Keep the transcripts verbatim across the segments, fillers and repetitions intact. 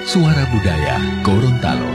Suara Budaya Gorontalo.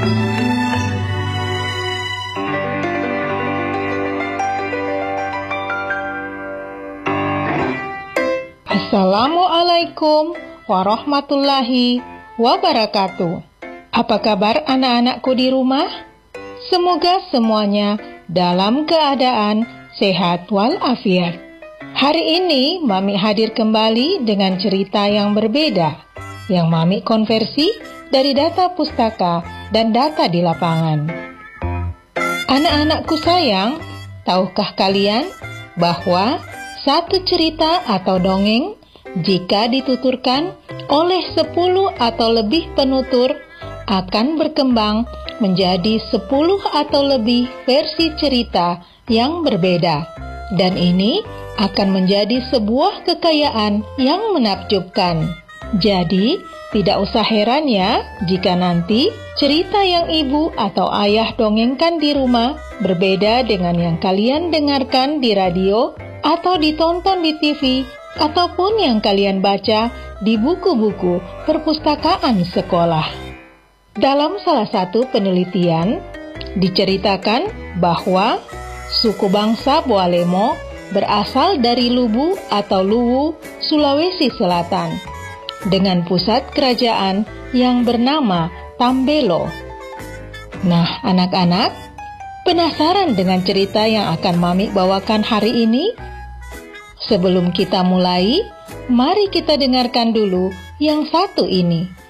Assalamualaikum warahmatullahi wabarakatuh. Apa kabar anak-anakku di rumah? Semoga semuanya dalam keadaan sehat walafiat. Hari ini Mami hadir kembali dengan cerita yang berbeda, yang Mami konversi dari data pustaka dan data di lapangan. Anak-anakku sayang, tahukah kalian bahwa satu cerita atau dongeng jika dituturkan oleh sepuluh atau lebih penutur akan berkembang menjadi sepuluh atau lebih versi cerita yang berbeda. Dan ini akan menjadi sebuah kekayaan yang menakjubkan. Jadi, tidak usah heran ya jika nanti cerita yang ibu atau ayah dongengkan di rumah berbeda dengan yang kalian dengarkan di radio atau ditonton di T V ataupun yang kalian baca di buku-buku perpustakaan sekolah. Dalam salah satu penelitian, diceritakan bahwa suku bangsa Boalemo berasal dari Lubu atau Luwu, Sulawesi Selatan, dengan pusat kerajaan yang bernama Tambelo. Nah, anak-anak, penasaran dengan cerita yang akan Mami bawakan hari ini? Sebelum kita mulai, mari kita dengarkan dulu yang satu ini.